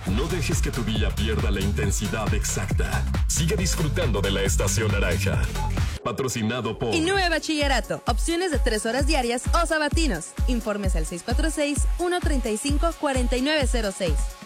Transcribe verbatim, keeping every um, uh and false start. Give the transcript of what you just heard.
No dejes que tu día pierda la intensidad exacta. Sigue disfrutando de la estación naranja. Patrocinado por Innove Bachillerato. Opciones de tres horas diarias o sabatinos. Informes al seis cuatro seis, uno tres cinco, cuatro nueve cero seis.